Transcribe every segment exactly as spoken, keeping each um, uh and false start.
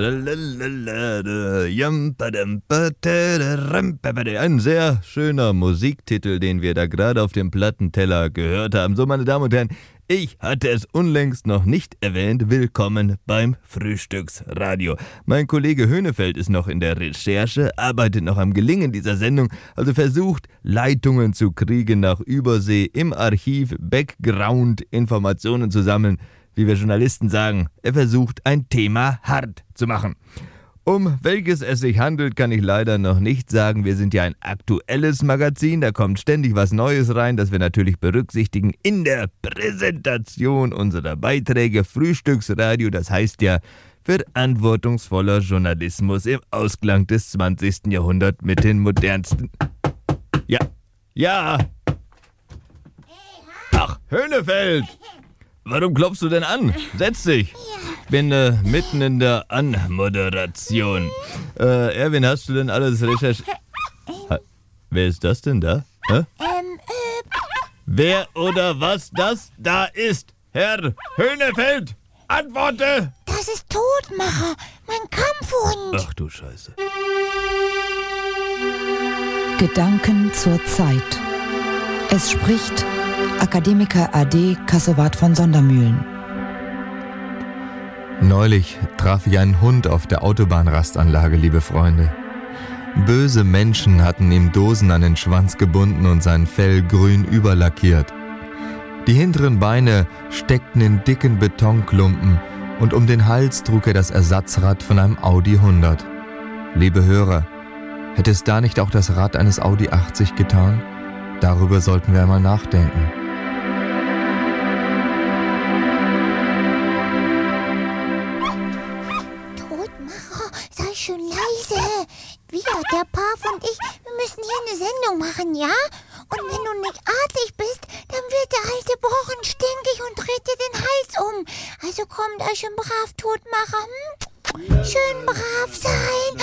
Ein sehr schöner Musiktitel, den wir da gerade auf dem Plattenteller gehört haben. So, meine Damen und Herren, ich hatte es unlängst noch nicht erwähnt. Willkommen beim Frühstücksradio. Mein Kollege Höhnefeld ist noch in der Recherche, arbeitet noch am Gelingen dieser Sendung, also versucht, Leitungen zu kriegen nach Übersee, im Archiv Background-Informationen zu sammeln. Wie wir Journalisten sagen, er versucht, ein Thema hart zu machen. Um welches es sich handelt, kann ich leider noch nicht sagen. Wir sind ja ein aktuelles Magazin, da kommt ständig was Neues rein, das wir natürlich berücksichtigen in der Präsentation unserer Beiträge. Frühstücksradio, das heißt ja verantwortungsvoller Journalismus im Ausklang des zwanzigsten Jahrhunderts mit den modernsten... Ja, ja. Ach, Höhnefeld! Warum klopfst du denn an? Setz dich. Ich bin äh, mitten in der Anmoderation. Äh, Erwin, hast du denn alles recherchiert? Ha- Wer ist das denn da? Hä? Ähm, äh... Wer oder was das da ist? Herr Höhnefeld, antworte! Das ist Todmacher, mein Kampfhund. Ach du Scheiße. Gedanken zur Zeit. Es spricht Akademiker A D Kassewart von Sondermühlen. Neulich traf ich einen Hund auf der Autobahnrastanlage, liebe Freunde. Böse Menschen hatten ihm Dosen an den Schwanz gebunden und sein Fell grün überlackiert. Die hinteren Beine steckten in dicken Betonklumpen und um den Hals trug er das Ersatzrad von einem Audi hundert. Liebe Hörer, hätte es da nicht auch das Rad eines Audi achtzig getan? Darüber sollten wir einmal nachdenken. Sei schön leise. Wir, der Pav und ich, wir müssen hier eine Sendung machen, ja? Und wenn du nicht artig bist, dann wird der alte Brochen stinkig und dreht dir den Hals um. Also kommt euch schön brav, Todmacher. Hm? Schön brav sein.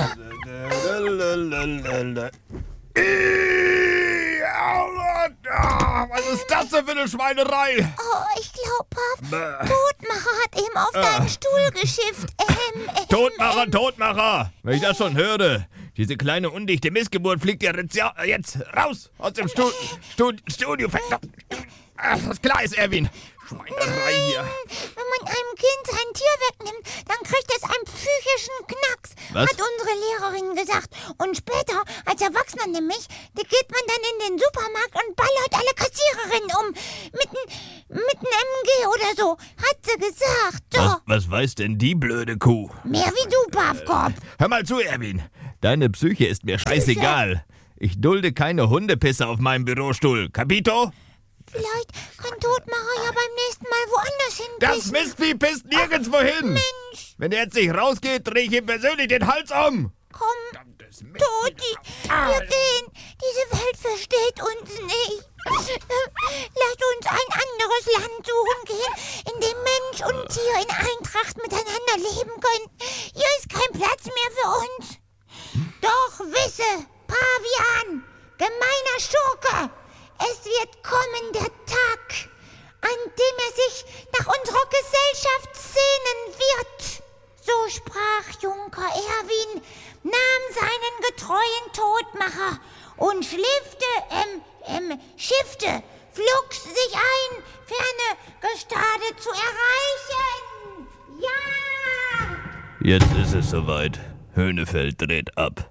Was ist das denn für eine Schweinerei? Oh, ich glaube, Pav, Todmacher hat eben auf deinen Stuhl geschifft. Ähm, ähm, Todmacher, ähm. Todmacher! Wenn ich das schon höre, diese kleine undichte Missgeburt fliegt ja jetzt, ja, jetzt raus aus dem Stu Stu Studio. Ach, was klar ist, Erwin. Schweinerei hier. Wenn man einem Kind sein Tier wegnimmt, dann kriegt es einen psychischen Knacks, Was? hat unsere Lehrerin gesagt. Und später, als Erwachsener nämlich, da geht man dann in den Supermarkt und ballert alle Kassiererinnen um. Mit einem mit einem M G oder so, hat sie gesagt. So. Was, was weiß denn die blöde Kuh? Mehr wie du, Pavkop. Hör mal zu, Erwin. Deine Psyche ist mir scheißegal. Ich dulde keine Hundepisse auf meinem Bürostuhl. Capito? Vielleicht kann Todmacher ja beim nächsten Mal woanders hin Das pissen. Mistvieh pisst nirgendwo hin. Mensch, Wenn er jetzt nicht rausgeht, drehe ich ihm persönlich den Hals um. komm, Toti, wir gehen. Diese Welt versteht uns nicht. Lass uns ein anderes Land suchen gehen, in dem Mensch und Tier in Eintracht miteinander leben können. Hier ist kein Platz mehr für uns. Doch wisse, Pavian, gemeiner Schurke, es wird kommen der Tag, an dem er sich nach unserer Gesellschaft sehnen wird. So sprach Junker Erwin, nahm seinen getreuen Todmacher und schliffte, ähm, ähm, schiffte, flugs sich ein, ferne Gestade zu erreichen. Ja! Jetzt ist es soweit. Höhnefeld dreht ab.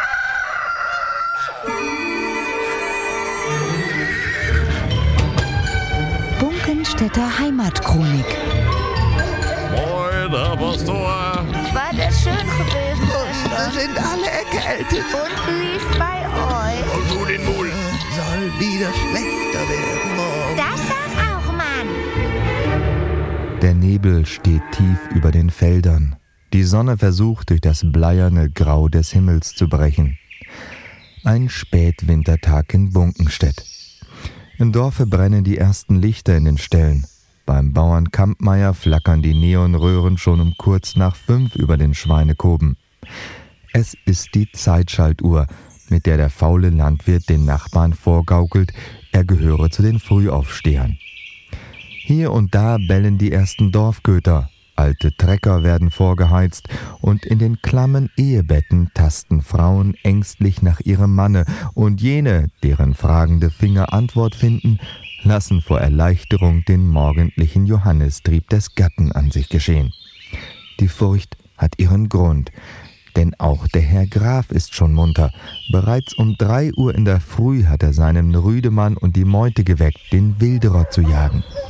Bunkenstädter Heimatchronik. Moin, Herr Pastor. War das schön gewesen? Da sind alle erkältet. Und wie ist bei euch? Und du den Mul. Soll wieder schlechter werden morgen. Das sag auch, Mann. Der Nebel steht tief über den Feldern. Die Sonne versucht, durch das bleierne Grau des Himmels zu brechen. Ein Spätwintertag in Bunkenstedt. Im Dorfe brennen die ersten Lichter in den Ställen. Beim Bauern Kampmeier flackern die Neonröhren schon um kurz nach fünf über den Schweinekoben. Es ist die Zeitschaltuhr, mit der der faule Landwirt den Nachbarn vorgaukelt, er gehöre zu den Frühaufstehern. Hier und da bellen die ersten Dorfköter. Alte Trecker werden vorgeheizt und in den klammen Ehebetten tasten Frauen ängstlich nach ihrem Manne und jene, deren fragende Finger Antwort finden, lassen vor Erleichterung den morgendlichen Johannistrieb des Gatten an sich geschehen. Die Furcht hat ihren Grund, denn auch der Herr Graf ist schon munter. Bereits um drei Uhr in der Früh hat er seinen Rüdemann und die Meute geweckt, den Wilderer zu jagen.